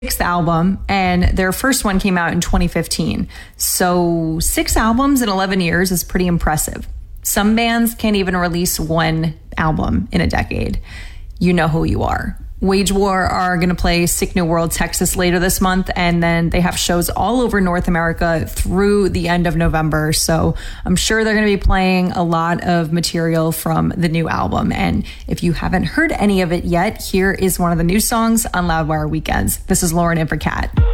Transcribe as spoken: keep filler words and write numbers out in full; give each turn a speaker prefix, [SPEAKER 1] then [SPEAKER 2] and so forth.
[SPEAKER 1] sixth album, and their first one came out in twenty fifteen. So six albums in eleven years is pretty impressive. Some bands can't even release one album in a decade. You know who you are. Wage War are going to play Sick New World Texas later this month, and then they have shows all over North America through the end of November. So I'm sure they're going to be playing a lot of material from the new album. And if you haven't heard any of it yet, here is one of the new songs on Loudwire Weekends. This is Lauren in for Kat.